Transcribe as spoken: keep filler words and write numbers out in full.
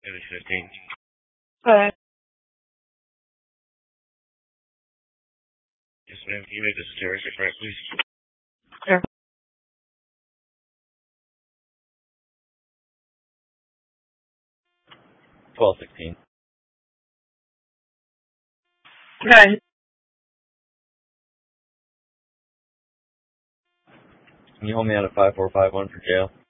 Maybe fifteen. Okay. Yes, ma'am. Can you make this terroristic right, please? Sure. Twelve sixteen. Okay. Can you hold me out at five four five one for jail?